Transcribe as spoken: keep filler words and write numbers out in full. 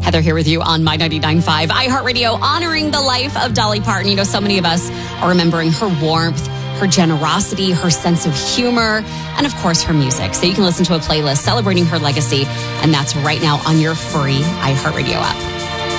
Heather here with you on My ninety-nine point five iHeartRadio, honoring the life of Dolly Parton. You know, so many of us are remembering her warmth, her generosity, her sense of humor, and of course, her music. So you can listen to a playlist celebrating her legacy, and that's right now on your free iHeartRadio app.